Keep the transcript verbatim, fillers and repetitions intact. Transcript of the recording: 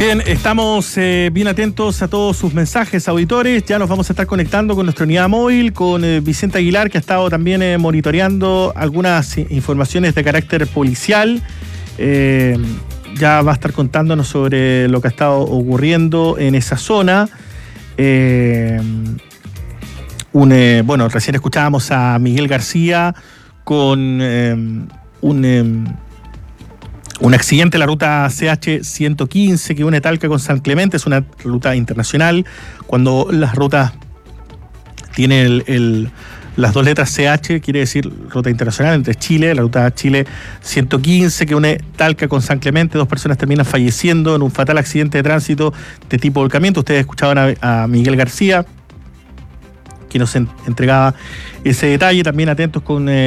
Bien, estamos eh, bien atentos a todos sus mensajes, auditores. Ya nos vamos a estar conectando con nuestra unidad móvil, con eh, Vicente Aguilar, que ha estado también eh, monitoreando algunas eh, informaciones de carácter policial. Eh, ya va a estar contándonos sobre lo que ha estado ocurriendo en esa zona. Eh, un, eh, bueno, recién escuchábamos a Miguel García con eh, un... Eh, Un accidente en la ruta C H ciento quince que une Talca con San Clemente, es una ruta internacional. Cuando las rutas tienen el, el, las dos letras C H, quiere decir ruta internacional entre Chile, la ruta Chile ciento quince que une Talca con San Clemente. Dos personas terminan falleciendo en un fatal accidente de tránsito de tipo volcamiento. Ustedes escuchaban a, a Miguel García, que nos en, entregaba ese detalle. También atentos con... Eh,